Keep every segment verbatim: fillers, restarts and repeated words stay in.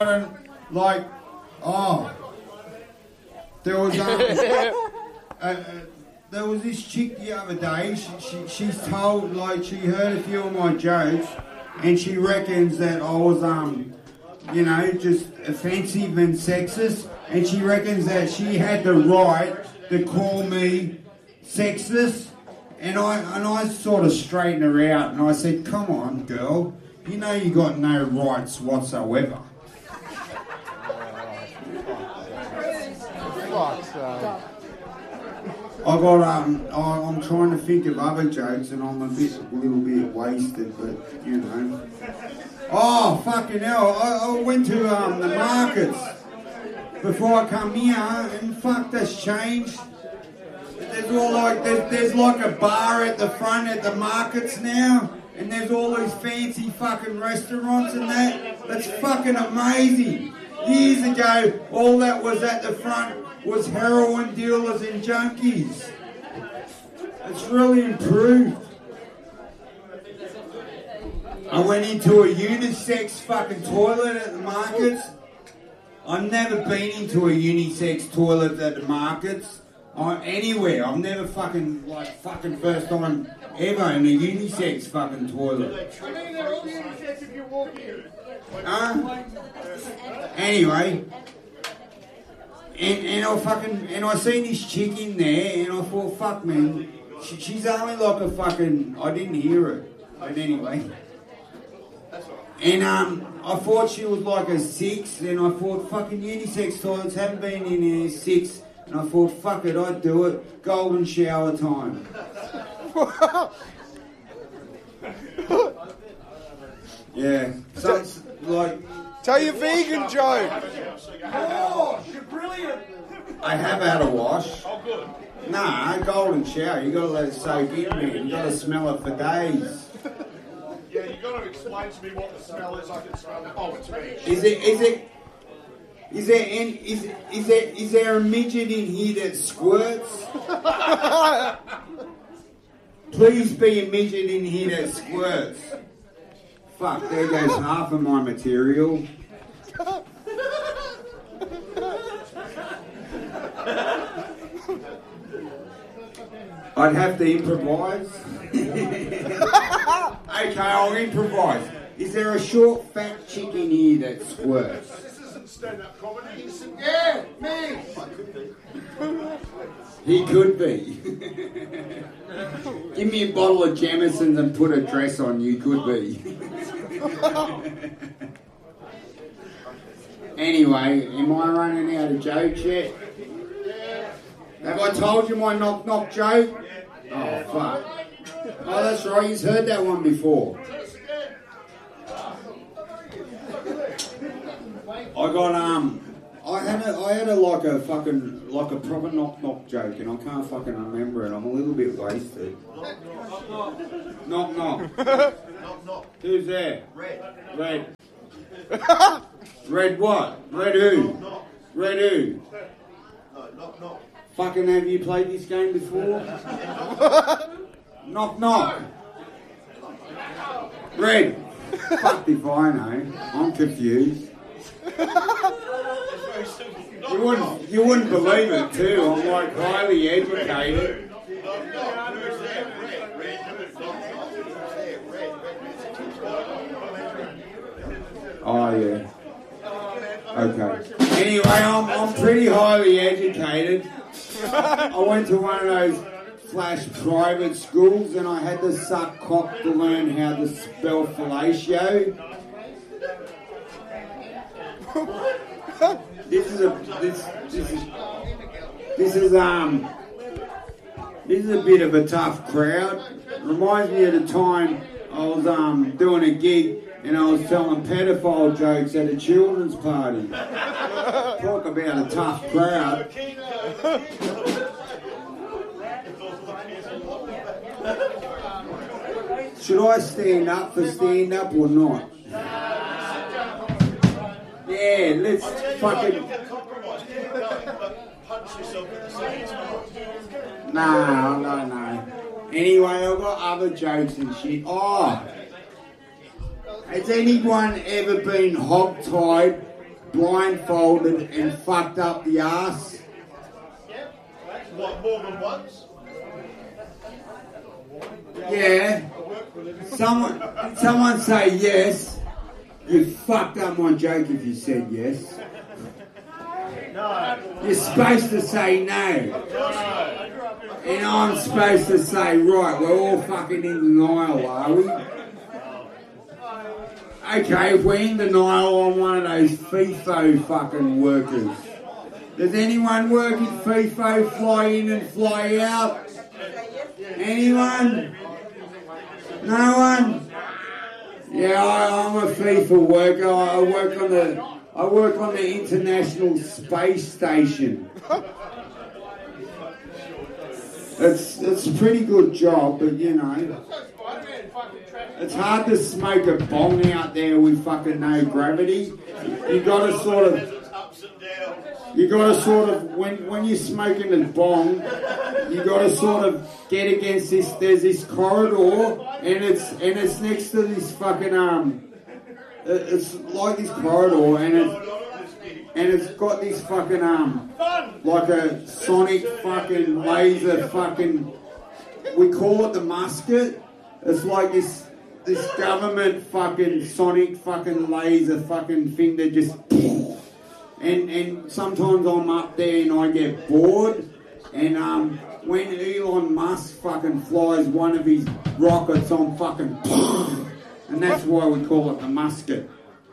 Like, oh, there was um, uh, uh, there was this chick the other day. She, she she's told like she heard a few of my jokes, and she reckons that I was um, you know, just offensive and sexist, and she reckons that she had the right to call me sexist, and I and I sort of straightened her out, and I said, "Come on, girl, you know you got no rights whatsoever." I got um, I, I'm trying to think of other jokes, and I'm a bit, a little bit wasted, but you know. Oh fucking hell! I, I went to um the markets before I come here, and fuck, that's changed. There's all like there's, there's like a bar at the front at the markets now, and there's all these fancy fucking restaurants and that. That's fucking amazing. Years ago, all that was at the front was heroin dealers and junkies. It's really improved. I went into a unisex fucking toilet at the markets. I've never been into a unisex toilet at the markets. Or anywhere. I've never fucking, like, fucking first time ever in a unisex fucking toilet. I mean, they're all unisex if you walk in. Huh? Anyway. And, and I fucking, and I seen this chick in there, and I thought, fuck man, she, she's only like a fucking, I didn't hear her, but anyway. And um, I thought she was like a six, and I thought fucking unisex toilets haven't been in here six, and I thought, fuck it, I'd do it, golden shower time. Yeah, so like... Tell your vegan joke. Oh, you're brilliant. I have had a wash. Oh, good. Nah, golden shower. You gotta let it soak in, man. You gotta smell it for days. Yeah, you got to explain to me what the smell is. I can smell it. Oh, it's me. Is it? Is it? Is there any? Is is there? Is there a midget in here that squirts? Please be a midget in here that squirts. Fuck, there goes half of my material. I'd have to improvise. Okay, I'll improvise. Is there a short, fat chick in here that squirts? This isn't stand-up comedy. This is... Yeah, me. He could be. Give me a bottle of Jamison's and put a dress on. You could be. Anyway, am I running out of jokes yet? Have I told you my knock knock joke? Oh fuck. Oh, that's right. You've heard that one before. I got um. I had a, I had a like a fucking like a proper knock knock joke, and I can't fucking remember it. I'm a little bit wasted. Knock knock. Knock, knock. Who's there? Red. Red. Red what? Red who? Knock. Red who? No, knock, knock. Fucking have you played this game before? Knock knock. Red. Fuck if I know. I'm confused. You wouldn't, you wouldn't believe it too. I'm like highly educated. Oh yeah. Okay. Anyway, I'm I'm pretty highly educated. I went to one of those flash private schools, and I had to suck cock to learn how to spell fellatio. This is a this this is this is um this is a bit of a tough crowd. Reminds me of the time I was um doing a gig and I was telling pedophile jokes at a children's party. Talk about a tough crowd. Should I stand up for stand up or not? Yeah, let's fucking. No, no, no. Anyway, I've got other jokes and shit. Oh, has anyone ever been hog-tied blindfolded and fucked up the ass? What, more than once? Yeah. Someone, someone say yes. You fucked up my joke if you said yes. No. You're supposed to say no. And I'm supposed to say, right, we're all fucking in denial, are we? Okay, if we're in denial, I'm one of those FIFO fucking workers. Does anyone work at FIFO, fly in and fly out? Anyone? No one? Yeah, I, I'm a FIFA worker. I work on the I work on the International Space Station. It's it's a pretty good job, but you know, it's hard to smoke a bong out there with fucking no gravity. You got to sort of. You got to sort of, when when you're smoking a bong, you got to sort of get against this. There's this corridor, and it's and it's next to this fucking um. It's like this corridor, and it's and it's got this fucking um, like a sonic fucking laser fucking. We call it the musket. It's like this this government fucking sonic fucking laser fucking thing that just. And and sometimes I'm up there and I get bored, and um when Elon Musk fucking flies one of his rockets on fucking, and that's why we call it the musket.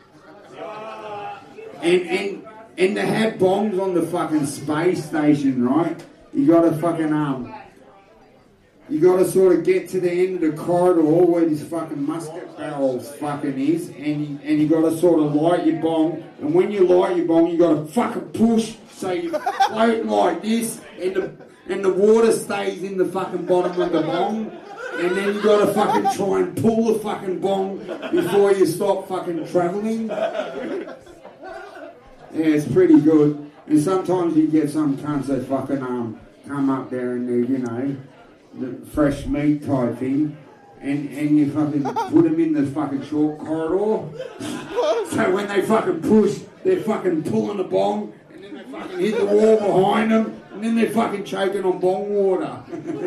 And and and to have bombs on the fucking space station, right? You gotta fucking um. You got to sort of get to the end of the corridor where this fucking musket barrel fucking is, and you, and you got to sort of light your bong. And when you light your bong, you got to fucking push so you're floating like this, and the and the water stays in the fucking bottom of the bong. And then you got to fucking try and pull the fucking bong before you stop fucking travelling. Yeah, it's pretty good. And sometimes you get some cunts that fucking um come up there and they, you know. The fresh meat type thing, and, and you fucking put them in the fucking short corridor. So when they fucking push, they're fucking pulling the bong, and then they fucking hit the wall behind them, and then they're fucking choking on bong water.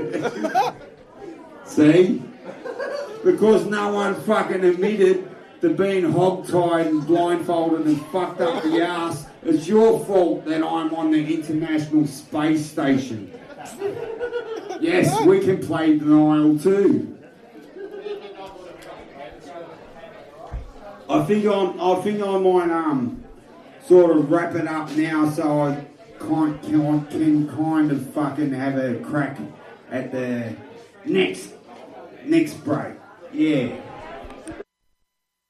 See? Because no one fucking admitted to being hogtied and blindfolded and fucked up the ass, it's your fault that I'm on the International Space Station. Yes, we can play denial too. I think I'm, I think I might um sort of wrap it up now, so I can, can, can kind of fucking have a crack at the next next break. Yeah.